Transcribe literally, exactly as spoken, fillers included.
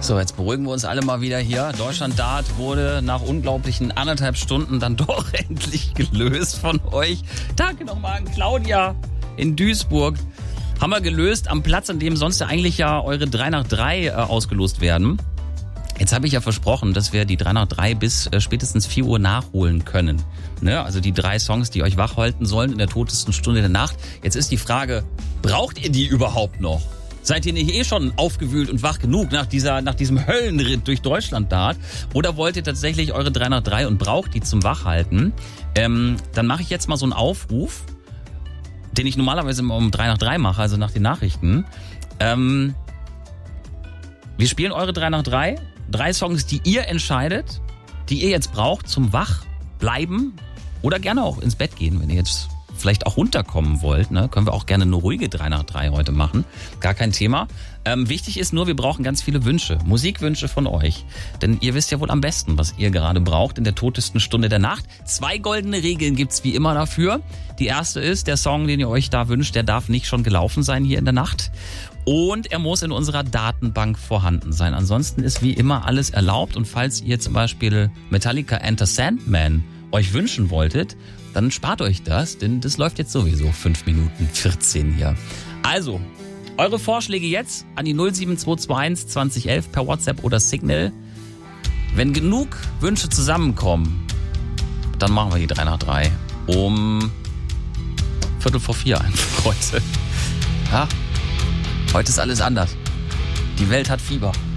So, jetzt beruhigen wir uns alle mal wieder hier. Deutschland-Dart wurde nach unglaublichen anderthalb Stunden dann doch endlich gelöst von euch. Danke nochmal an Claudia in Duisburg. Haben wir gelöst am Platz, an dem sonst ja eigentlich ja eure drei nach drei äh, ausgelost werden. Jetzt habe ich ja versprochen, dass wir die drei nach drei bis äh, spätestens vier Uhr nachholen können. Ne? Also die drei Songs, die euch wach halten sollen in der totesten Stunde der Nacht. Jetzt ist die Frage, braucht ihr die überhaupt noch? Seid ihr nicht eh schon aufgewühlt und wach genug nach dieser, nach diesem Höllenritt durch Deutschland-Dart? Oder wollt ihr tatsächlich eure drei nach drei und braucht die zum Wachhalten? Ähm, dann mache ich jetzt mal so einen Aufruf, den ich normalerweise immer um drei nach drei mache, also nach den Nachrichten. Ähm, wir spielen eure drei nach drei. Drei Songs, die ihr entscheidet, die ihr jetzt braucht zum Wachbleiben oder gerne auch ins Bett gehen, wenn ihr jetzt vielleicht auch runterkommen wollt, ne, können wir auch gerne eine ruhige drei nach drei heute machen. Gar kein Thema. Ähm, wichtig ist nur, wir brauchen ganz viele Wünsche, Musikwünsche von euch. Denn ihr wisst ja wohl am besten, was ihr gerade braucht in der totesten Stunde der Nacht. Zwei goldene Regeln gibt's wie immer dafür. Die erste ist, der Song, den ihr euch da wünscht, der darf nicht schon gelaufen sein hier in der Nacht. Und er muss in unserer Datenbank vorhanden sein. Ansonsten ist wie immer alles erlaubt. Und falls ihr zum Beispiel Metallica Enter Sandman euch wünschen wolltet, dann spart euch das, denn das läuft jetzt sowieso fünf Minuten vierzehn hier. Also, eure Vorschläge jetzt an die null sieben zwei zwei eins zwanzig elf per WhatsApp oder Signal. Wenn genug Wünsche zusammenkommen, dann machen wir die drei nach drei um Viertel vor vier einfach heute. Ja, heute ist alles anders. Die Welt hat Fieber.